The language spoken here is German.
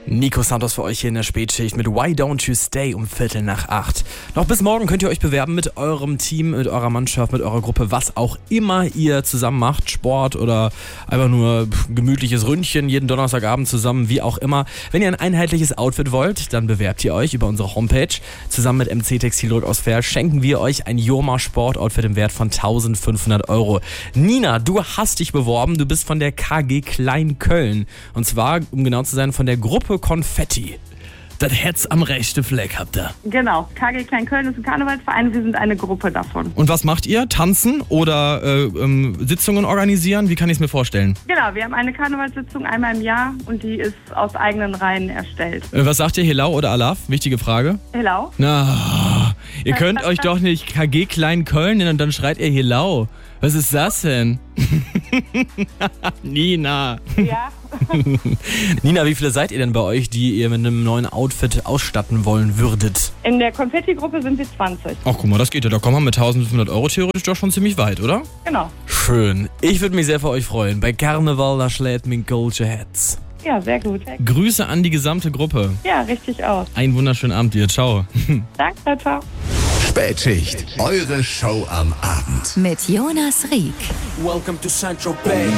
Nico Santos für euch hier in der Spätschicht mit Why Don't You Stay um 7:45. Noch bis morgen könnt ihr euch bewerben mit eurem Team, mit eurer Mannschaft, mit eurer Gruppe, was auch immer ihr zusammen macht. Sport oder einfach nur gemütliches Ründchen jeden Donnerstagabend zusammen, wie auch immer. Wenn ihr ein einheitliches Outfit wollt, dann bewerbt ihr euch über unsere Homepage. Zusammen mit MC Textilrück aus Verl schenken wir euch ein Joma Sportoutfit im Wert von 1.500 €. Nina, du hast dich beworben. Du bist von der KG Klein Köln. Und zwar, um genau zu sein, von der Gruppe Konfetti. Das Herz am rechten Fleck habt ihr. Genau, KG Klein Köln ist ein Karnevalsverein, wir sind eine Gruppe davon. Und was macht ihr? Tanzen oder Sitzungen organisieren? Wie kann ich es mir vorstellen? Genau, wir haben eine Karnevalssitzung einmal im Jahr und die ist aus eigenen Reihen erstellt. Was sagt ihr, Hilau oder Alaf? Wichtige Frage. Hilau? Na, ihr könnt euch doch nicht KG Klein Köln nennen und dann schreit ihr Hilau. Was ist das denn? Nina. Ja. Nina, wie viele seid ihr denn bei euch, die ihr mit einem neuen Outfit ausstatten wollen würdet? In der Konfetti-Gruppe sind wir 20. Ach, guck mal, das geht ja. Da kommen wir mit 1.500 € theoretisch doch schon ziemlich weit, oder? Genau. Schön. Ich würde mich sehr für euch freuen. Bei Karneval, da schlägt mein Goldsche Herz. Ja, sehr gut. Grüße an die gesamte Gruppe. Ja, richtig aus. Einen wunderschönen Abend dir. Ciao. Danke, ciao. Spätschicht, eure Show am Abend. Mit Jonas Rieck. Welcome to Central Bay.